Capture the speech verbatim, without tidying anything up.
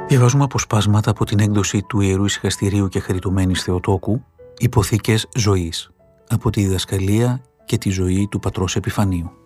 Διαβάζουμε αποσπάσματα από την έκδοση του Ιερού Ησυχαστηρίου και Χαριτωμένης Θεοτόκου «Υποθήκες ζωής» από τη διδασκαλία και τη ζωή του πατρός Επιφανίου.